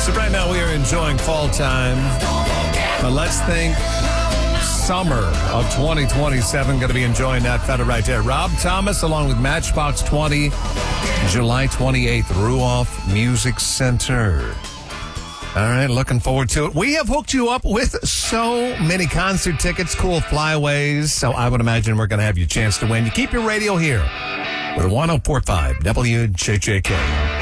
So right now we are enjoying fall time. But let's think summer of 2027. Going to be enjoying that fella right there. Rob Thomas along with Matchbox 20, July 28th, Ruoff Music Center. All right, looking forward to it. We have hooked you up with so many concert tickets, cool flyaways, so I would imagine we're going to have you a chance to win. You keep your radio here with 104.5 WJJK.